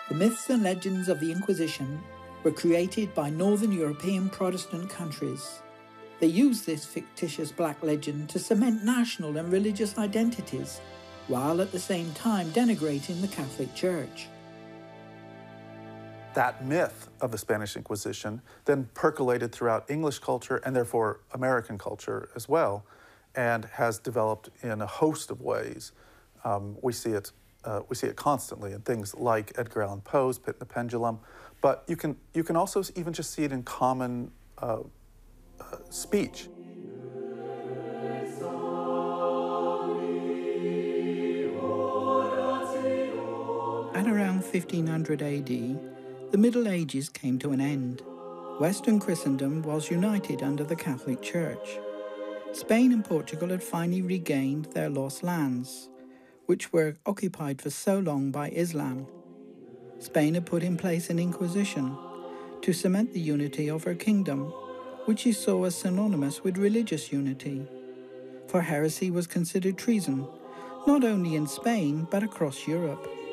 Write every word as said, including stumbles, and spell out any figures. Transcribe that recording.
The myths and legends of the Inquisition were created by Northern European Protestant countries. They used this fictitious black legend to cement national and religious identities, while at the same time denigrating the Catholic Church. That myth of the Spanish Inquisition then percolated throughout English culture and therefore American culture as well, and has developed in a host of ways. Um, we see it uh, we see it constantly in things like Edgar Allan Poe's Pit and the Pendulum, but you can you can also even just see it in common uh, uh, speech. At around fifteen hundred A D, the Middle Ages came to an end. Western Christendom was united under the Catholic Church. Spain and Portugal had finally regained their lost lands, which were occupied for so long by Islam. Spain had put in place an Inquisition to cement the unity of her kingdom, which she saw as synonymous with religious unity. For heresy was considered treason, not only in Spain but across Europe.